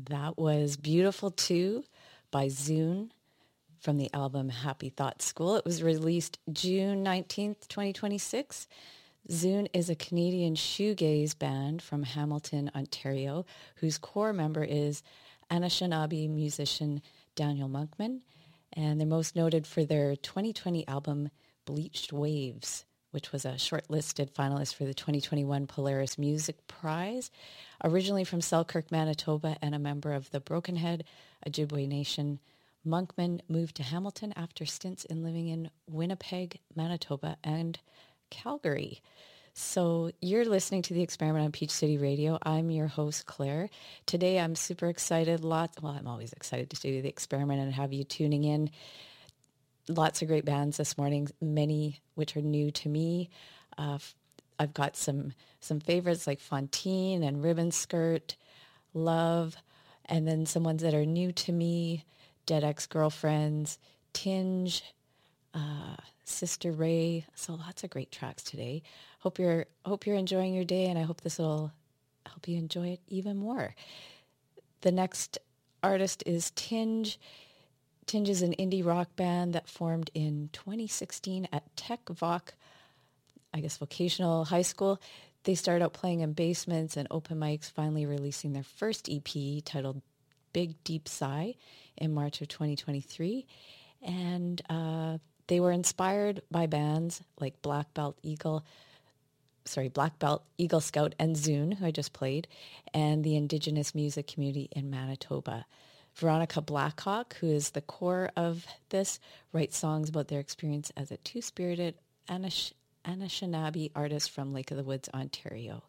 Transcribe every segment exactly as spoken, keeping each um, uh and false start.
That was Beautiful Too by Zune from the album Happy Thought School. It was released June nineteenth, twenty twenty-six. Zune is a Canadian shoegaze band from Hamilton, Ontario, whose core member is Anishinaabe musician Daniel Monkman, and they're most noted for their twenty twenty album Bleached Waves, which was a shortlisted finalist for the twenty twenty-one Polaris Music Prize. Originally from Selkirk, Manitoba, and a member of the Brokenhead Ojibwe Nation, Monkman moved to Hamilton after stints in living in Winnipeg, Manitoba, and Calgary. So you're listening to The Experiment on Peach City Radio. I'm your host, Claire. Today I'm super excited. Lots, well, I'm always excited to do The Experiment and have you tuning in. Lots of great bands this morning, many which are new to me. Uh, I've got some some favorites like Fontaine and Ribbon Skirt, Love, and then some ones that are new to me, Dead Ex-Girlfriends, Tinge, uh, Sister Ray. So lots of great tracks today. Hope you're hope you're enjoying your day, and I hope this will help you enjoy it even more. The next artist is Tinge. Tinge is an indie rock band that formed in twenty sixteen at Tech Voc, I guess vocational high school. They started out playing in basements and open mics, finally releasing their first E P titled Big Deep Sigh in March of twenty twenty-three. And uh, they were inspired by bands like Black Belt Eagle, sorry, Black Belt, Eagle Scout, and Zune, who I just played, and the Indigenous music community in Manitoba. Veronica Blackhawk, who is the core of this, writes songs about their experience as a two-spirited Anish- Anishinaabe artist from Lake of the Woods, Ontario.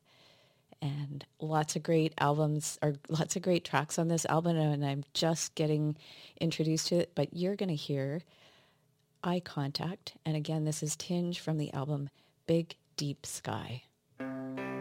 And lots of great albums, or lots of great tracks on this album, and I'm just getting introduced to it, but you're going to hear Eye Contact. And again, this is Tinge from the album Big Deep Sky.